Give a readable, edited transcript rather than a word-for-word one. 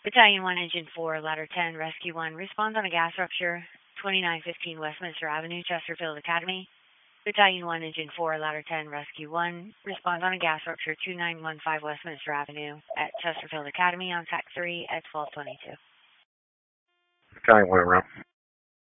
Battalion 1, Engine 4, Ladder 10, Rescue 1, responds on a gas rupture, 2915 Westminster Avenue, Chesterfield Academy. Battalion 1, Engine 4, Ladder 10, Rescue 1, responds on a gas rupture, 2915 Westminster Avenue at Chesterfield Academy on TAC 3 at 1222. Battalion 1 around.